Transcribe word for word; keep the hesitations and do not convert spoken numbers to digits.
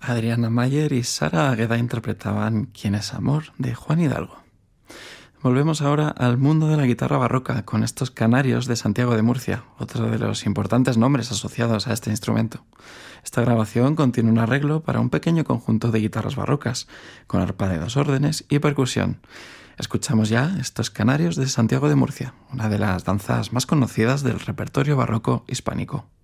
Adriana Mayer y Sara Águeda interpretaban ¿Quién es amor?, de Juan Hidalgo. Volvemos ahora al mundo de la guitarra barroca con estos Canarios de Santiago de Murcia, otro de los importantes nombres asociados a este instrumento. Esta grabación contiene un arreglo para un pequeño conjunto de guitarras barrocas, con arpa de dos órdenes y percusión. Escuchamos ya estos Canarios de Santiago de Murcia, una de las danzas más conocidas del repertorio barroco hispánico.